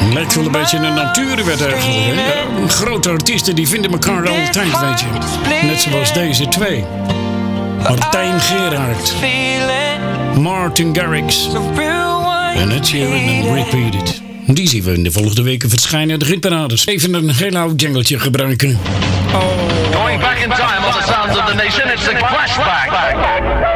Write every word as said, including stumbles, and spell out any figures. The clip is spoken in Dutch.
Lijkt wel een beetje een natuurwet eigenlijk. Hè? Grote artiesten die vinden elkaar altijd, weet je. Net zoals deze twee. Martijn Gerard. Martin Garrix. En Ed Sheeran en Repeated. Die zien we in de volgende weken verschijnen. De hitparades. Even een heel oud jingletje gebruiken. Going back in time on the sounds of the nation, it's the Clash Back.